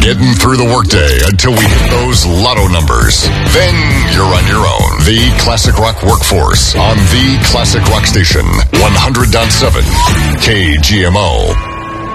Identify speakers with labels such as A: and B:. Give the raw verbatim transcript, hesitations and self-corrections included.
A: Getting through the workday until we hit those lotto numbers. Then you're on your own. The Classic Rock Workforce on the Classic Rock Station. one hundred point seven K G M O.